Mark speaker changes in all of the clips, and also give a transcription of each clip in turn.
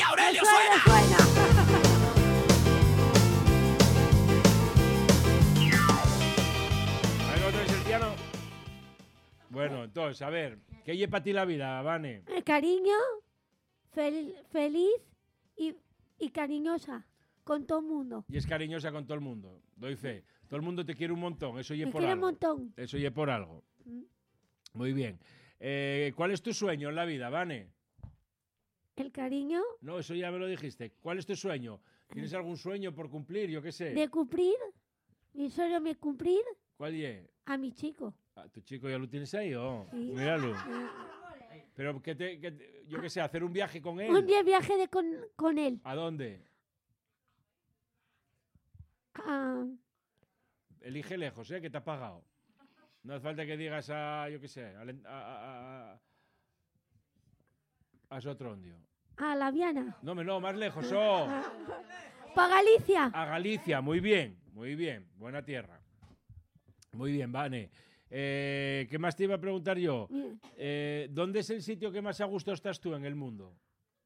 Speaker 1: Aurelio,
Speaker 2: suena!
Speaker 3: ¿Sabes lo que es el piano? Bueno, entonces, a ver, ¿qué lleva para ti la vida, Vane?
Speaker 2: Cariño, feliz y cariñosa con todo el mundo.
Speaker 3: Y es cariñosa con todo el mundo, doy fe. Todo el mundo te quiere un montón, eso y
Speaker 2: Me
Speaker 3: por
Speaker 2: quiere
Speaker 3: algo.
Speaker 2: un montón.
Speaker 3: Eso y por algo.
Speaker 2: Mm.
Speaker 3: Muy bien. ¿Cuál es tu sueño en la vida, Vane?
Speaker 2: El cariño
Speaker 3: No, eso ya me lo dijiste. ¿Cuál es tu sueño? ¿Tienes algún sueño por cumplir? Yo qué sé.
Speaker 2: de cumplir, mi sueño de cumplir
Speaker 3: ¿Cuál es?
Speaker 2: a mi chico.
Speaker 3: ¿Tu chico ya lo tienes ahí o?
Speaker 2: Sí.
Speaker 3: Míralo. Pero yo qué sé, hacer un viaje con él.
Speaker 2: Un día viaje con él.
Speaker 3: ¿A dónde?
Speaker 2: Ah,
Speaker 3: Elige lejos, que te ha pagado. No hace falta que digas yo qué sé, a Sotrondio.
Speaker 2: a La Viana.
Speaker 3: No, más lejos,
Speaker 2: Para Galicia.
Speaker 3: A Galicia, muy bien, buena tierra. Muy bien, Vane. ¿Qué más te iba a preguntar yo? ¿Dónde es el sitio que más a gusto estás tú en el mundo?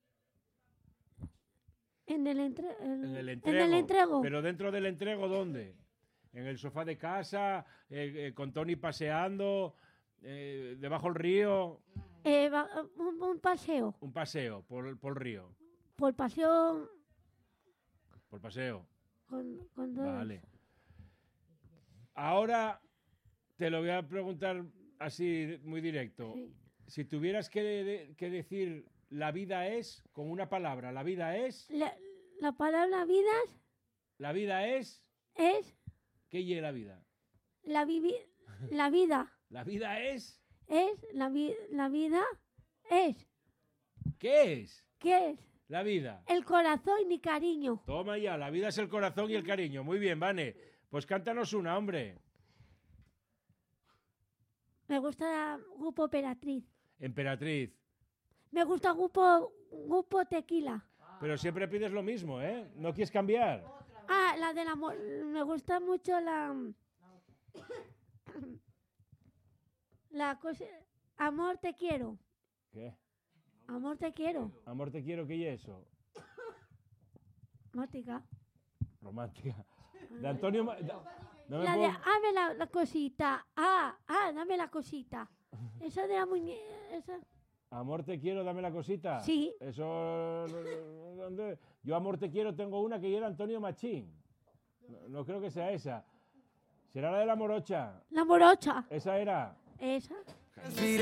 Speaker 2: En el
Speaker 3: En el
Speaker 2: entrego.
Speaker 3: Pero dentro del entrego, ¿dónde? ¿En el sofá de casa? ¿Con Tony paseando? ¿Debajo del río?
Speaker 2: Un paseo.
Speaker 3: Un paseo por el río.
Speaker 2: Por paseo
Speaker 3: Por paseo.
Speaker 2: con todo.
Speaker 3: Vale. Ahora te lo voy a preguntar así muy directo.
Speaker 2: Sí.
Speaker 3: Si tuvieras que decir la vida es, con una palabra, la vida es...
Speaker 2: La palabra vida
Speaker 3: La vida es...
Speaker 2: es
Speaker 3: ¿Qué es la vida?
Speaker 2: la vida.
Speaker 3: La vida es...
Speaker 2: La vida es.
Speaker 3: ¿Qué es?
Speaker 2: ¿Qué es?
Speaker 3: La vida.
Speaker 2: El corazón y mi cariño.
Speaker 3: Toma ya, la vida es el corazón y el cariño. Muy bien, Vane. Pues cántanos una, hombre.
Speaker 2: Me gusta el grupo Emperatriz.
Speaker 3: Emperatriz.
Speaker 2: Me gusta el grupo Tequila.
Speaker 3: Pero siempre pides lo mismo, ¿eh? ¿No quieres cambiar?
Speaker 2: Ah, la del amor. Me gusta mucho la cosa. Amor, te quiero.
Speaker 3: ¿Qué?
Speaker 2: Amor, te quiero.
Speaker 3: Amor, te quiero, ¿qué es eso?
Speaker 2: Mótica.
Speaker 3: Romántica. De Antonio... No me
Speaker 2: La de,
Speaker 3: puedo-
Speaker 2: dame la cosita. Dame la cosita. Esa de la muñeca.
Speaker 3: Amor, te quiero, dame la cosita.
Speaker 2: Sí.
Speaker 3: Eso... ¿dónde? Yo, amor, te quiero, tengo una que era Antonio Machín. No creo que sea esa. ¿Será la de la morocha?
Speaker 2: La morocha.
Speaker 3: ¿Esa era?
Speaker 2: Esa.